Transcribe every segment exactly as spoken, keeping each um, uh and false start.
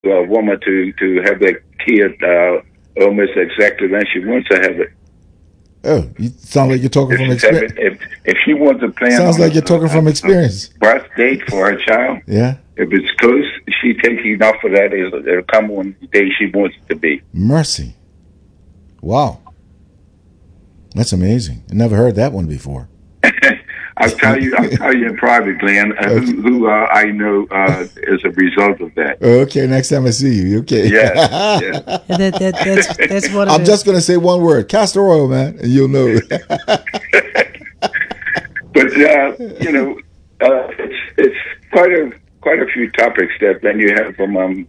a woman to, to have that kid uh, almost exactly when she wants to have it. Oh, you sound like you're talking If, from she's having, experience. if, if she wants to plan Sounds on like you're talking a, from a, experience. a birth date for her child, Yeah. if it's close, she takes enough of that. It'll, it'll come on the day she wants it to be. Mercy. Wow. That's amazing. I never heard that one before. I'll tell you. I'll tell you in private, Glenn, uh, Okay. who, who uh, I know uh, as a result of that. Okay, next time I see you. Okay. Yeah, yeah. That, that, that's, that's what it I'm is. just going to say one word, castor oil, man, and you'll know. But uh, you know, uh, it's it's quite a quite a few topics that then you have from um,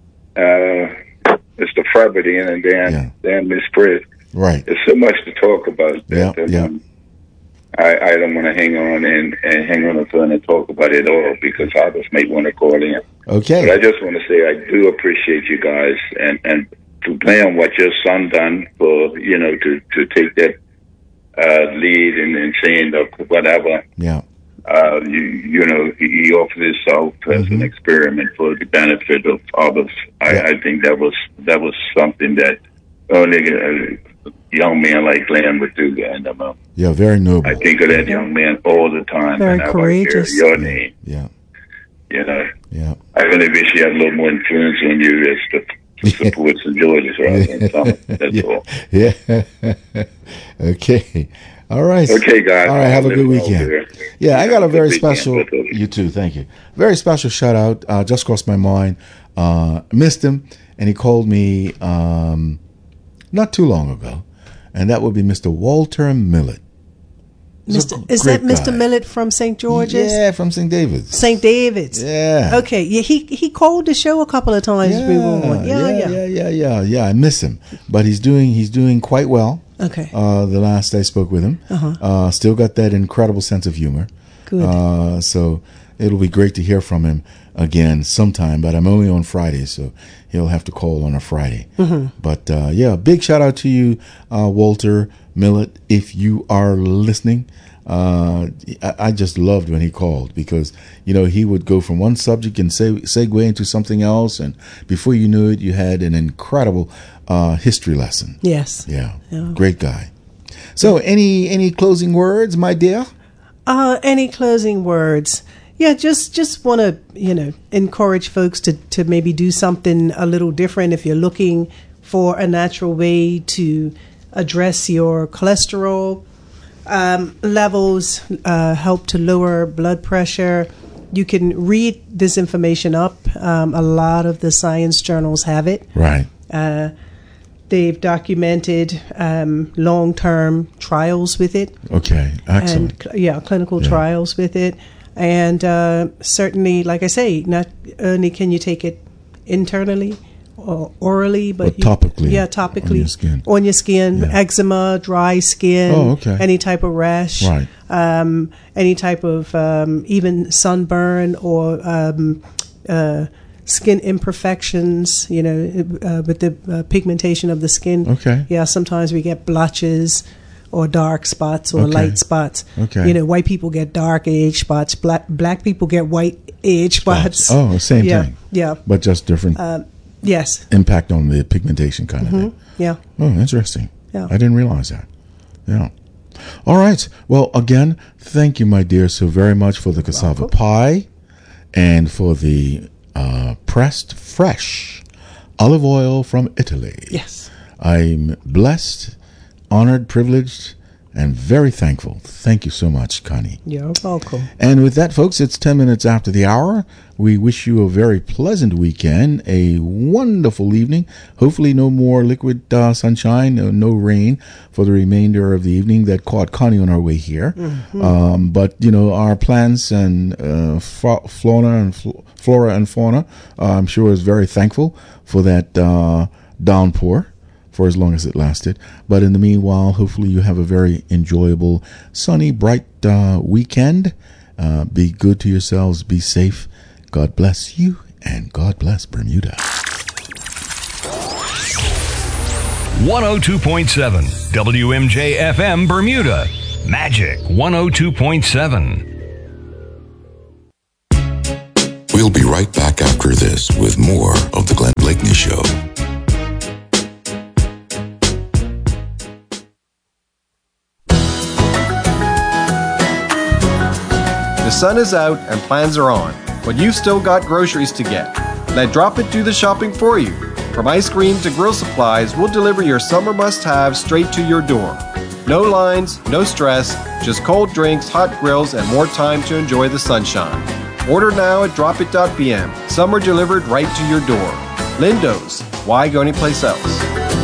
uh, Mister Fraberdine and then Yeah. then Miss Chris. Right. There's so much to talk about. Yeah, That, yeah. um, I, I don't want to hang on and, and hang on the phone and talk about it all because others may want to call in. But I Okay. just want to say I do appreciate you guys and, and to play on what your son done for, you know, to, to take that uh, lead and, and saying that whatever, Yeah. uh, you, you know, he, he offered himself as Mm-hmm. an experiment for the benefit of others. I, Yeah. I think that was that was something that only a young man like Glenn would do. And um, uh, Yeah, very noble. I think of that young man all the time. Very whenever courageous. I hear your name, Yeah. you know. Yeah. I really wish he had a little more influence on you as the, the support Saint George's rather than something. That's Yeah. all. Yeah. Okay. All right. Okay, guys. All right. Have a good I'll let you weekend. know there. Yeah, I got a Have very good weekend, special. both of you. You too. Thank you. Very special shout out. Uh, just crossed my mind. Uh, missed him, and he called me um, not too long ago, and that would be Mister Walter Millett. He's a Mister Is great that Mister guy. Millett from Saint George's? Yeah, from Saint David's. Saint David's. Yeah. Okay. Yeah, he he called the show a couple of times. Yeah, we were on. Yeah, yeah, yeah, yeah, yeah, yeah, yeah. I miss him, but he's doing he's doing quite well. Okay. Uh, the last I spoke with him, Uh-huh. uh, still got that incredible sense of humor. Good. Uh, so it'll be great to hear from him again sometime. But I'm only on Fridays, so he'll have to call on a Friday. Mm-hmm. But uh, yeah, big shout out to you, uh, Walter Millett, if you are listening. Uh, I, I just loved when he called because, you know, he would go from one subject and seg- segue into something else. And before you knew it, you had an incredible uh, history lesson. Yes. Yeah. Yeah. Great guy. So any any closing words, my dear? Uh, any closing words? Yeah, just just want to, you know, encourage folks to, to maybe do something a little different if you're looking for a natural way to address your cholesterol um, levels, uh, help to lower blood pressure. You can read this information up. Um, a lot of the science journals have it. Right. Uh, they've documented um, long-term trials with it. Okay. Excellent. And cl- yeah, clinical Yeah. trials with it. And uh, certainly, like I say, not only can you take it internally or orally, but, But topically yeah, on topically your skin. on your skin, Yeah. eczema, dry skin, Oh, okay. any type of rash, Right. um, any type of um, even sunburn or um, uh, skin imperfections. You know, uh, with the uh, pigmentation of the skin. Okay. Yeah, sometimes we get blotches or dark spots or Okay. light spots. Okay. You know, white people get dark age spots. Black black people get white age spots. Oh, same yeah. thing. Yeah. But just different Yes. impact on the pigmentation kind of thing. Yeah. Oh, interesting. Yeah. I didn't realize that. Yeah. All right. Well, again, thank you, my dear, so very much for the cassava pie and for the uh, pressed fresh olive oil from Italy. Yes. I'm blessed, honored, privileged, and very thankful. Thank you so much, Connie. You're welcome. And with that, folks, it's ten minutes after the hour. We wish you a very pleasant weekend, a wonderful evening. Hopefully no more liquid uh, sunshine, no, no rain for the remainder of the evening that caught Connie on our way here. Mm-hmm. Um, but, you know, our plants and uh, fa- fauna and fl- flora and fauna, uh, I'm sure is very thankful for that uh, downpour for as long as it lasted. But in the meanwhile, hopefully you have a very enjoyable, sunny, bright uh, weekend. Uh, be good to yourselves. Be safe. God bless you, and God bless Bermuda. one oh two point seven W M J F M Bermuda. Magic one oh two point seven. We'll be right back after After this, with more of The Glenn Blakeney Show. The sun is out and plans are on, but you've still got groceries to get. Let Drop It do the shopping for you. From ice cream to grill supplies, we'll deliver your summer must-haves straight to your door. No lines, no stress, just cold drinks, hot grills, and more time to enjoy the sunshine. Order now at drop it dot p m. Summer delivered right to your door. Lindo's. Why go anyplace else?